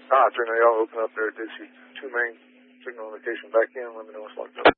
Ah, 390, y'all open up there at DC. 2 main, signal indication back in, let me know what's locked up.